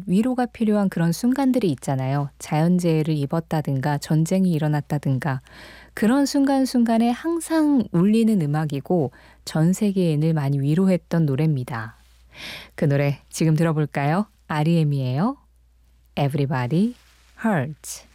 위로가 필요한 그런 순간들이 있잖아요. 자연재해를 입었다든가 전쟁이 일어났다든가 그런 순간순간에 항상 울리는 음악이고 전 세계인을 많이 위로했던 노래입니다. 그 노래 지금 들어볼까요? REM이에요. Everybody Hurts.